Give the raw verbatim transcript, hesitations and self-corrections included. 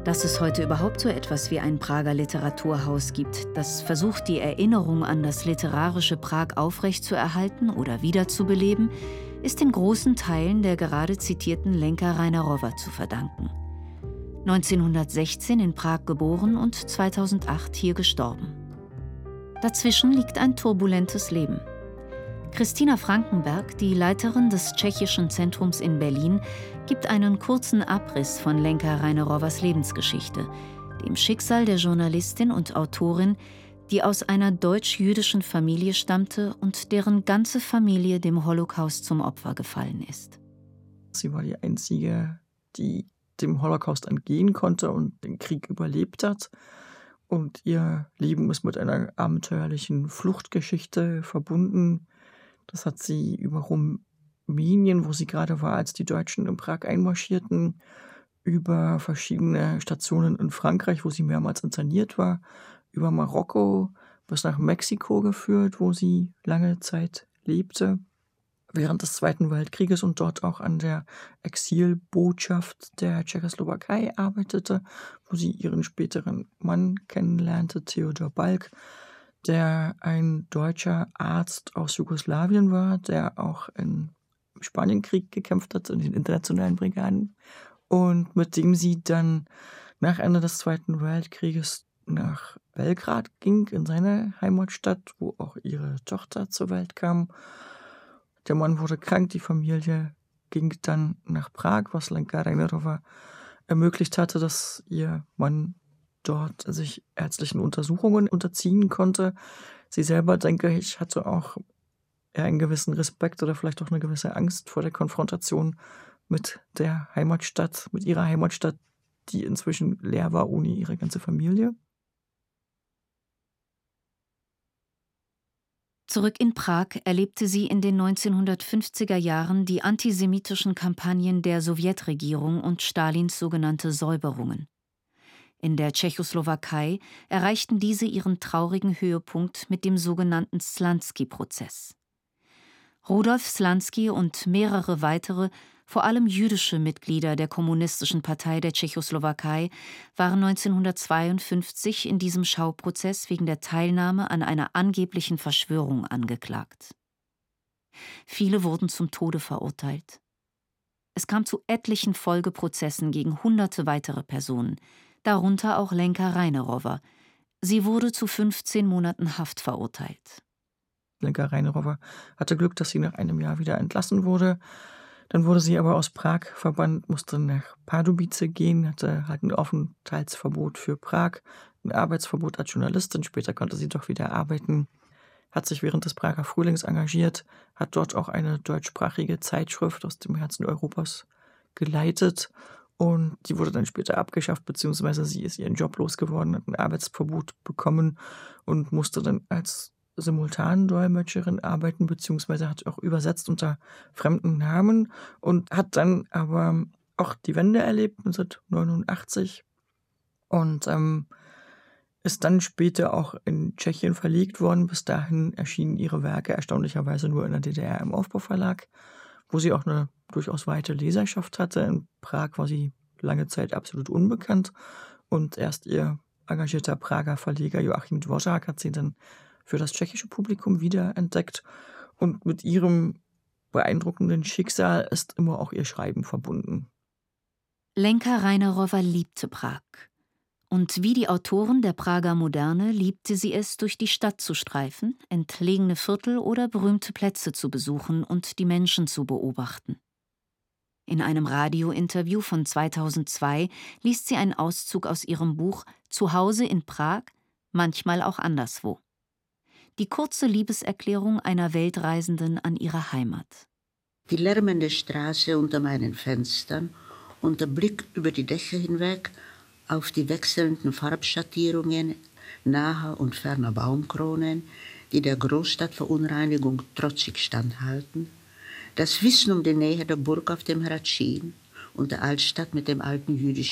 Dass es heute überhaupt so etwas wie ein Prager Literaturhaus gibt, das versucht, die Erinnerung an das literarische Prag aufrechtzuerhalten oder wiederzubeleben, ist in großen Teilen der gerade zitierten Lenka Reinerowa zu verdanken. neunzehnhundertsechzehn in Prag geboren und zweitausendacht hier gestorben. Dazwischen liegt ein turbulentes Leben. Christina Frankenberg, die Leiterin des Tschechischen Zentrums in Berlin, gibt einen kurzen Abriss von Lenka Reinerowas Lebensgeschichte, dem Schicksal der Journalistin und Autorin, die aus einer deutsch-jüdischen Familie stammte und deren ganze Familie dem Holocaust zum Opfer gefallen ist. Sie war die einzige, die dem Holocaust entgehen konnte und den Krieg überlebt hat. Und ihr Leben ist mit einer abenteuerlichen Fluchtgeschichte verbunden. Das hat sie über Rumänien, wo sie gerade war, als die Deutschen in Prag einmarschierten, über verschiedene Stationen in Frankreich, wo sie mehrmals interniert war, über Marokko bis nach Mexiko geführt, wo sie lange Zeit lebte, während des Zweiten Weltkrieges und dort auch an der Exilbotschaft der Tschechoslowakei arbeitete, wo sie ihren späteren Mann kennenlernte, Theodor Balk, der ein deutscher Arzt aus Jugoslawien war, der auch im Spanienkrieg gekämpft hat, in den internationalen Brigaden, und mit dem sie dann nach Ende des Zweiten Weltkrieges nach Belgrad ging, in seine Heimatstadt, wo auch ihre Tochter zur Welt kam. Der Mann wurde krank, die Familie ging dann nach Prag, was Lenka Reinerowa ermöglicht hatte, dass ihr Mann dort sich ärztlichen Untersuchungen unterziehen konnte. Sie selber, denke ich, hatte auch einen gewissen Respekt oder vielleicht auch eine gewisse Angst vor der Konfrontation mit der Heimatstadt, mit ihrer Heimatstadt, die inzwischen leer war ohne ihre ganze Familie. Zurück in Prag erlebte sie in den neunzehnhundertfünfziger Jahren die antisemitischen Kampagnen der Sowjetregierung und Stalins sogenannte Säuberungen. In der Tschechoslowakei erreichten diese ihren traurigen Höhepunkt mit dem sogenannten Slansky-Prozess. Rudolf Slansky und mehrere weitere, vor allem jüdische Mitglieder der Kommunistischen Partei der Tschechoslowakei, waren neunzehnhundertzweiundfünfzig in diesem Schauprozess wegen der Teilnahme an einer angeblichen Verschwörung angeklagt. Viele wurden zum Tode verurteilt. Es kam zu etlichen Folgeprozessen gegen hunderte weitere Personen, darunter auch Lenka Reinerowa. Sie wurde zu fünfzehn Monaten Haft verurteilt. Lenka Reinerowa hatte Glück, dass sie nach einem Jahr wieder entlassen wurde. Dann wurde sie aber aus Prag verbannt, musste nach Pardubice gehen, hatte halt ein Aufenthaltsverbot für Prag, ein Arbeitsverbot als Journalistin. Später konnte sie doch wieder arbeiten, hat sich während des Prager Frühlings engagiert, hat dort auch eine deutschsprachige Zeitschrift aus dem Herzen Europas geleitet. Und die wurde dann später abgeschafft, beziehungsweise sie ist ihren Job losgeworden, hat ein Arbeitsverbot bekommen und musste dann als Simultandolmetscherin arbeiten, beziehungsweise hat auch übersetzt unter fremden Namen und hat dann aber auch die Wende erlebt, neunzehnhundertneunundachtzig, und ähm, ist dann später auch in Tschechien verlegt worden. Bis dahin erschienen ihre Werke erstaunlicherweise nur in der D D R im Aufbauverlag, wo sie auch eine durchaus weite Leserschaft hatte. In Prag war sie lange Zeit absolut unbekannt und erst ihr engagierter Prager Verleger Joachim Dvořák hat sie dann für das tschechische Publikum wiederentdeckt, und mit ihrem beeindruckenden Schicksal ist immer auch ihr Schreiben verbunden. Lenka Reinerowa liebte Prag. Und wie die Autoren der Prager Moderne liebte sie es, durch die Stadt zu streifen, entlegene Viertel oder berühmte Plätze zu besuchen und die Menschen zu beobachten. In einem Radiointerview von zweitausendzwei liest sie einen Auszug aus ihrem Buch »Zuhause in Prag, manchmal auch anderswo«. Die kurze Liebeserklärung einer Weltreisenden an ihre Heimat. Die lärmende Straße unter meinen Fenstern und der Blick über die Dächer hinweg auf die wechselnden Farbschattierungen naher und ferner Baumkronen, die der Großstadtverunreinigung trotzig standhalten, das Wissen um die Nähe der Burg auf dem Hradschin und der Altstadt mit dem alten jüdischen